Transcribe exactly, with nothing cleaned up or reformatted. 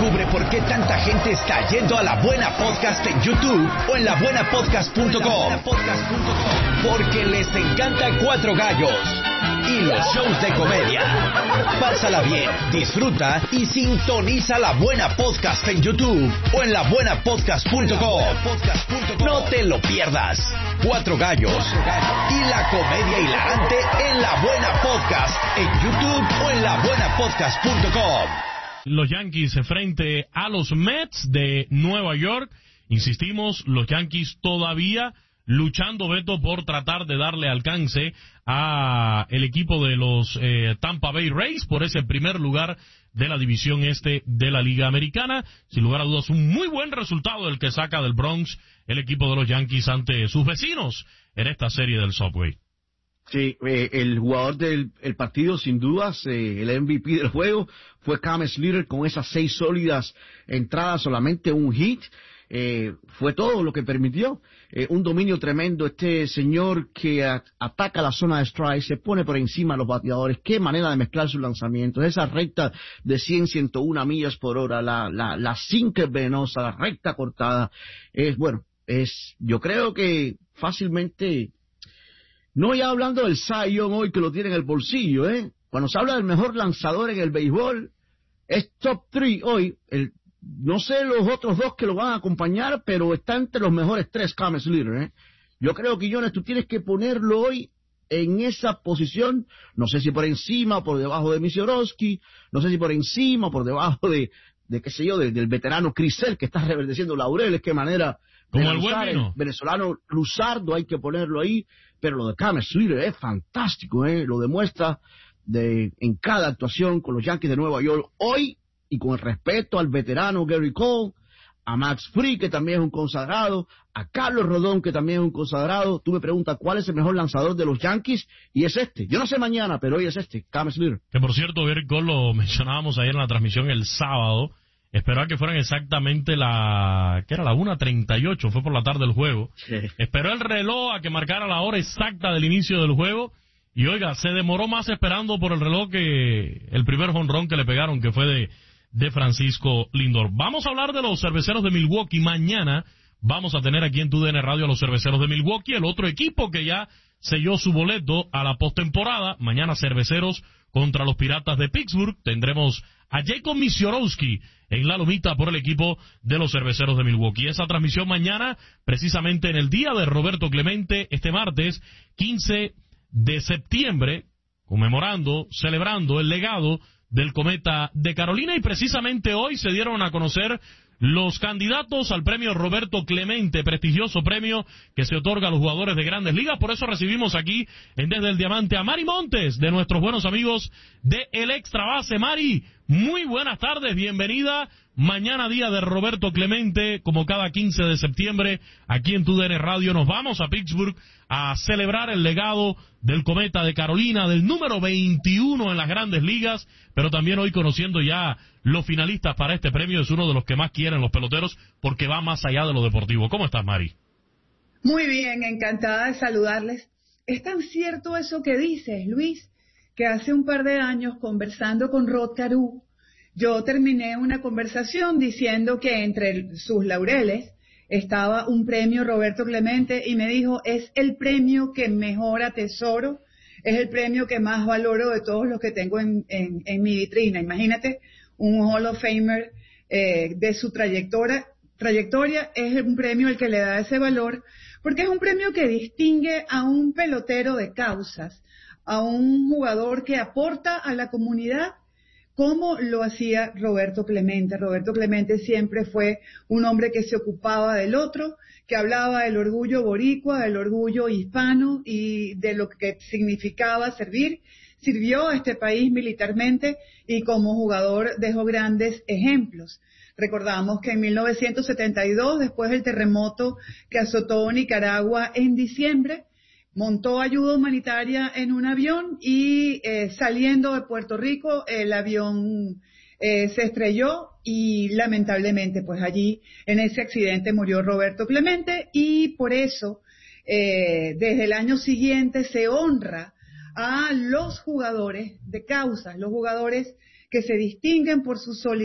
Descubre por qué tanta gente está yendo a La Buena Podcast en YouTube o en la buena podcast punto com. Porque les encanta Cuatro Gallos y los shows de comedia. Pásala bien, disfruta y sintoniza La Buena Podcast en YouTube o en la buena podcast punto com. No te lo pierdas. Cuatro Gallos y la comedia hilarante en La Buena Podcast en YouTube o en la buena podcast punto com. Los Yankees frente a los Mets de Nueva York. Insistimos, los Yankees todavía luchando, Beto, por tratar de darle alcance a el equipo de los eh, Tampa Bay Rays por ese primer lugar de la división este de la Liga Americana. Sin lugar a dudas, un muy buen resultado el que saca del Bronx el equipo de los Yankees ante sus vecinos en esta serie del Subway. Sí, eh, el jugador del el partido, sin dudas, eh, el M V P del juego, fue Cam Slater con esas seis sólidas entradas, solamente un hit. Eh, fue todo lo que permitió. Eh, un dominio tremendo. Este señor que a, ataca la zona de strike, se pone por encima de los bateadores. Qué manera de mezclar sus lanzamientos. Esa recta de cien, ciento uno millas por hora, la, la, la sinker venosa, la recta cortada. Es, bueno, es, yo creo que fácilmente, no ya hablando del Cy Young hoy que lo tiene en el bolsillo, ¿eh? Cuando se habla del mejor lanzador en el béisbol, es top tres hoy. El, no sé los otros dos que lo van a acompañar, pero está entre los mejores tres, Cam Slater, ¿eh? Yo creo que, Jonas, tú tienes que ponerlo hoy en esa posición, no sé si por encima o por debajo de Misiorowski, no sé si por encima o por debajo de, de qué sé yo, de, del veterano Crisel, que está reverdeciendo laureles, qué manera. Como el buen vino. El venezolano Luzardo, hay que ponerlo ahí, pero lo de Cam Slater es fantástico, ¿eh? Lo demuestra de, en cada actuación con los Yankees de Nueva York hoy, y con el respeto al veterano Gary Cole, a Max Fried, que también es un consagrado, a Carlos Rodón, que también es un consagrado. Tú me preguntas cuál es el mejor lanzador de los Yankees, y es este. Yo no sé mañana, pero hoy es este, Cam Slater. Que por cierto, Gary Cole lo mencionábamos ayer en la transmisión el sábado. Esperaba que fueran exactamente la... ¿qué era? La una treinta y ocho, fue por la tarde el juego. Sí. Esperó el reloj a que marcara la hora exacta del inicio del juego. Y oiga, se demoró más esperando por el reloj que el primer jonrón que le pegaron, que fue de, de Francisco Lindor. Vamos a hablar de los Cerveceros de Milwaukee. Mañana vamos a tener aquí en tu D N Radio a los Cerveceros de Milwaukee, el otro equipo que ya selló su boleto a la postemporada. Mañana Cerveceros contra los Piratas de Pittsburgh. Tendremos a Jacob Misiorowski en la lomita por el equipo de los Cerveceros de Milwaukee. Esa transmisión mañana, precisamente en el día de Roberto Clemente, este martes quince de septiembre, conmemorando, celebrando el legado del cometa de Carolina, y precisamente hoy se dieron a conocer los candidatos al premio Roberto Clemente, prestigioso premio que se otorga a los jugadores de Grandes Ligas. Por eso recibimos aquí en Desde el Diamante a Mari Montes, de nuestros buenos amigos de El Extra Base. Mari, muy buenas tardes, bienvenida. Mañana día de Roberto Clemente, como cada quince de septiembre, aquí en tu D N Radio nos vamos a Pittsburgh a celebrar el legado del cometa de Carolina, del número veintiuno en las Grandes Ligas, pero también hoy conociendo ya los finalistas para este premio. Es uno de los que más quieren los peloteros porque va más allá de lo deportivo. ¿Cómo estás, Mari? Muy bien, encantada de saludarles. Es tan cierto eso que dices, Luis, que hace un par de años, conversando con Rod Carew, yo terminé una conversación diciendo que entre sus laureles estaba un premio Roberto Clemente, y me dijo, es el premio que mejor atesoro, es el premio que más valoro de todos los que tengo en, en, en mi vitrina. Imagínate, un Hall of Famer eh, de su trayectoria, trayectoria es un premio el que le da ese valor, porque es un premio que distingue a un pelotero de causas, a un jugador que aporta a la comunidad, como lo hacía Roberto Clemente. Roberto Clemente siempre fue un hombre que se ocupaba del otro, que hablaba del orgullo boricua, del orgullo hispano y de lo que significaba servir. Sirvió a este país militarmente y como jugador dejó grandes ejemplos. Recordamos que en mil novecientos setenta y dos, después del terremoto que azotó Nicaragua en diciembre, montó ayuda humanitaria en un avión y eh, saliendo de Puerto Rico el avión eh, se estrelló y lamentablemente pues allí en ese accidente murió Roberto Clemente, y por eso eh, desde el año siguiente se honra a los jugadores de causas, los jugadores que se distinguen por su solidaridad